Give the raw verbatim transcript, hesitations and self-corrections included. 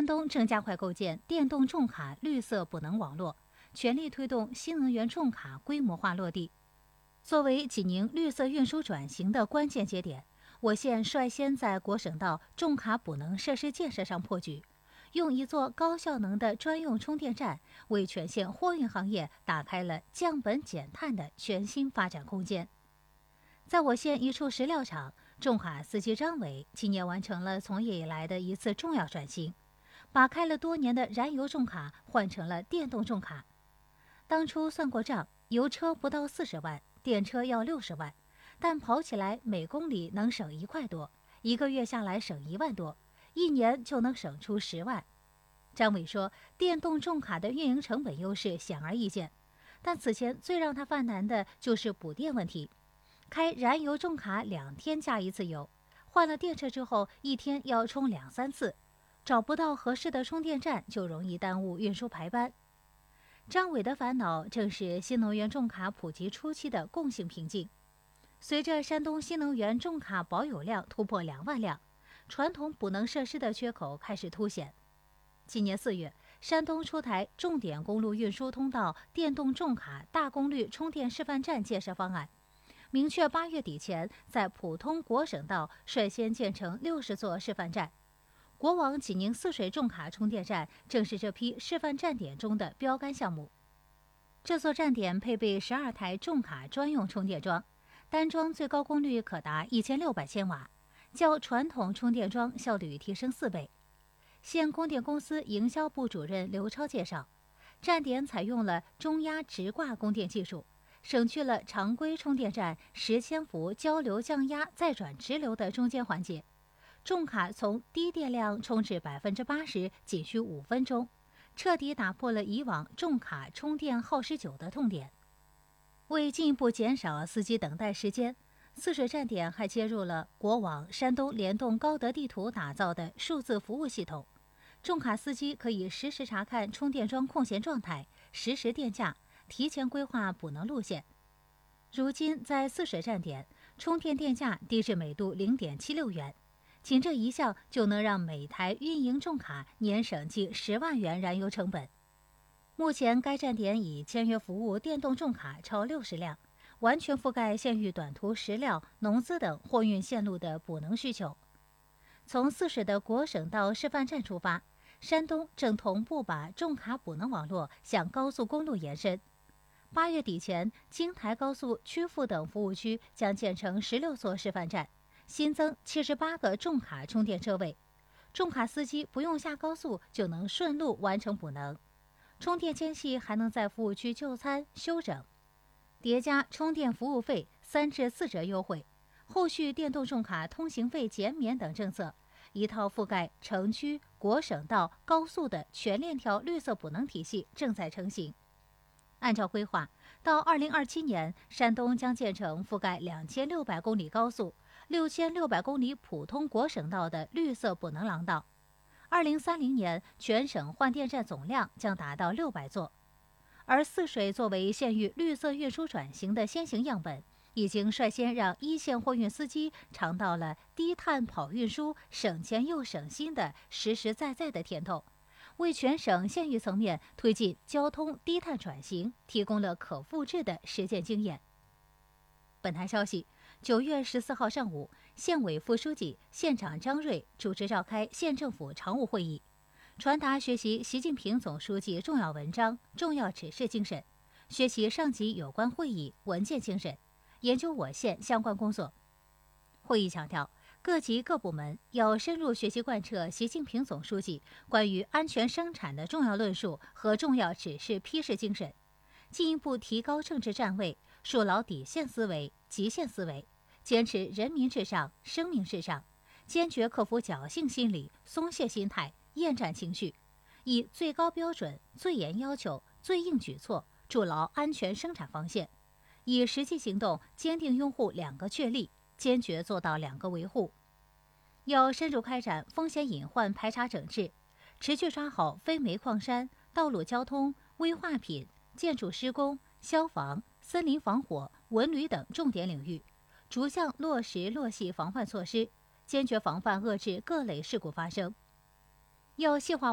山东正加快构建电动重卡绿色补能网络，全力推动新能源重卡规模化落地。作为济宁绿色运输转型的关键节点，我县率先在国省道重卡补能设施建设上破局，用一座高效能的专用充电站，为全县货运行业打开了降本减碳的全新发展空间。在我县一处石料厂，重卡司机张伟今年完成了从业以来的一次重要转型，把开了多年的燃油重卡换成了电动重卡。当初算过账，油车不到四十万，电车要六十万，但跑起来每公里能省一块多，一个月下来省一万多，一年就能省出十万。张伟说，电动重卡的运营成本优势显而易见，但此前最让他犯难的就是补电问题。开燃油重卡两天加一次油，换了电车之后一天要充两三次，找不到合适的充电站就容易耽误运输排班。张伟的烦恼正是新能源重卡普及初期的共性瓶颈。随着山东新能源重卡保有量突破两万辆，传统补能设施的缺口开始凸显。今年四月，山东出台重点公路运输通道电动重卡大功率充电示范站建设方案，明确八月底前在普通国省道率先建成六十座示范站。国网济宁泗水重卡充电站正是这批示范站点中的标杆项目。这座站点配备十二台重卡专用充电桩，单桩最高功率可达一千六百千瓦，较传统充电桩效率提升四倍。县供电公司营销部主任刘超介绍，站点采用了中压直挂供电技术，省去了常规充电站十千伏交流降压再转直流的中间环节。重卡从低电量充至百分之八十仅需五分钟，彻底打破了以往重卡充电耗时久的痛点。为进一步减少司机等待时间，泗水站点还接入了国网山东联动高德地图打造的数字服务系统。重卡司机可以实时查看充电桩空闲状态，实时电价，提前规划补能路线。如今在泗水站点，充电电价低至每度 零点七六元，仅这一项就能让每台运营重卡年省近十万元燃油成本。目前该站点已签约服务电动重卡超六十辆，完全覆盖县域短途石料、农资等货运线路的补能需求。从泗水的国省道示范站出发，山东正同步把重卡补能网络向高速公路延伸。八月底前，京台高速曲阜等服务区将建成十六座示范站，新增七十八个重卡充电车位，重卡司机不用下高速就能顺路完成补能。充电间隙还能在服务区就餐休整，叠加充电服务费三至四折优惠，后续电动重卡通行费减免等政策，一套覆盖城区、国省道、高速的全链条绿色补能体系正在成型。按照规划，到二零二七年，山东将建成覆盖两千六百公里高速、六千六百公里普通国省道的绿色补能廊道。二零三零年，全省换电站总量将达到六百座。而泗水作为县域绿色运输转型的先行样本，已经率先让一线货运司机尝到了低碳跑运输、省钱又省心的实实在在的甜头，为全省县域层面推进交通低碳转型提供了可复制的实践经验。本台消息，九月十四号上午，县委副书记、县长张瑞主持召开县政府常务会议，传达学习习近平总书记重要文章、重要指示精神，学习上级有关会议文件精神，研究我县相关工作。会议强调，各级各部门要深入学习贯彻习近平总书记关于安全生产的重要论述和重要指示批示精神，进一步提高政治站位，树牢底线思维、极限思维，坚持人民至上、生命至上，坚决克服侥幸心理、松懈心态、厌战情绪，以最高标准、最严要求、最硬举措筑牢安全生产防线，以实际行动坚定拥护两个确立，坚决做到两个维护。要深入开展风险隐患排查整治，持续抓好非煤矿山、道路交通、危化品、建筑施工、消防、森林防火、文旅等重点领域，逐项落实落细防范措施，坚决防范遏制各类事故发生。要细化